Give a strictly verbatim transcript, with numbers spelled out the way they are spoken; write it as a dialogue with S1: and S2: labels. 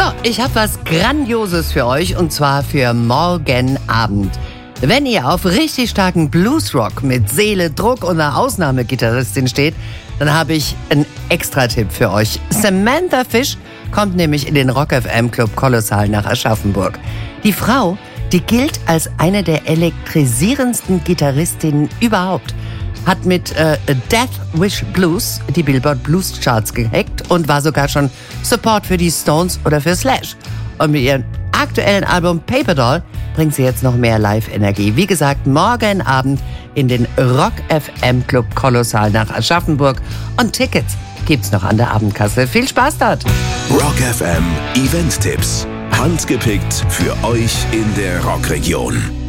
S1: ich habe was Grandioses für euch und zwar für morgen Abend. Wenn ihr auf richtig starken Bluesrock mit Seele, Druck und einer Ausnahmegitarristin steht, dann habe ich einen Extra-Tipp für euch. Samantha Fish kommt nämlich in den Rock F M Club Kolossal nach Aschaffenburg. Die Frau, die gilt als eine der elektrisierendsten Gitarristinnen überhaupt. Hat mit äh, Death Wish Blues die Billboard Blues Charts gehackt und war sogar schon Support für die Stones oder für Slash. Und mit ihrem aktuellen Album Paper Doll bringt sie jetzt noch mehr Live-Energie. Wie gesagt, morgen Abend in den Rock F M Club Kolossal nach Aschaffenburg. Und Tickets gibt's noch an der Abendkasse. Viel Spaß dort!
S2: Rock F M Event-Tipps. Handgepickt für euch in der Rockregion.